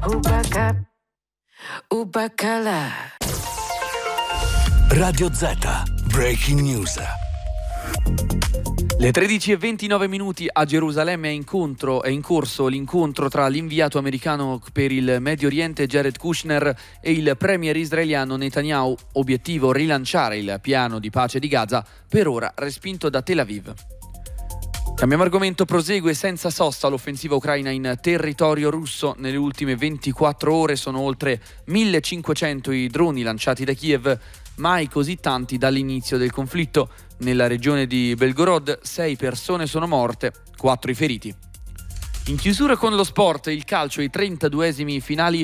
Ubakala. Radio Z, Breaking News. Le 13:29 a Gerusalemme è in corso l'incontro tra l'inviato americano per il Medio Oriente Jared Kushner e il premier israeliano Netanyahu, obiettivo rilanciare il piano di pace di Gaza, per ora respinto da Tel Aviv. Cambiamo argomento, prosegue senza sosta l'offensiva ucraina in territorio russo. Nelle ultime 24 ore sono oltre 1500 i droni lanciati da Kiev, mai così tanti dall'inizio del conflitto. Nella regione di Belgorod 6 persone sono morte, 4 i feriti. In chiusura con lo sport, il calcio, i 32esimi finali